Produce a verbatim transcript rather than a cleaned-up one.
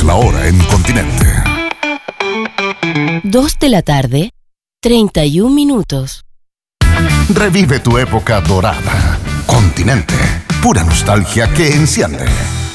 la hora en Continente. Dos de la tarde, treinta y un minutos. Revive tu época dorada. Continente, pura nostalgia que enciende.